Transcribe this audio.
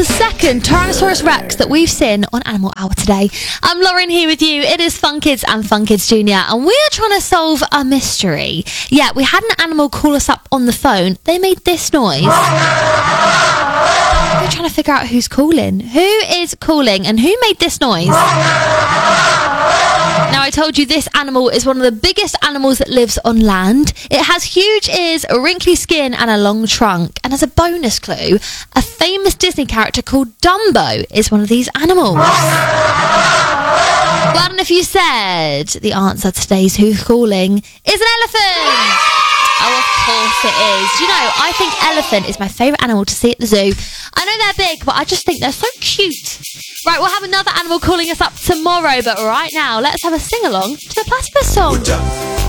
the second Tyrannosaurus Rex that we've seen on Animal Hour today. I'm Lauren here with you. It is Fun Kids and Fun Kids Junior, and we are trying to solve a mystery. Yeah, we had an animal call us up on the phone. They made this noise. We're trying to figure out who's calling. Who is calling and who made this noise? Now, I told you this animal is one of the biggest animals that lives on land. It has huge ears, a wrinkly skin and a long trunk. And as a bonus clue, a famous Disney character called Dumbo is one of these animals. Well, and if you said the answer to today's Who's Calling is an elephant. Oh, of course it is. Do you know, I think elephant is my favourite animal to see at the zoo. I know they're big, but I just think they're so cute. Right, we'll have another animal calling us up tomorrow, but right now, let's have a sing-along to the Platypus song.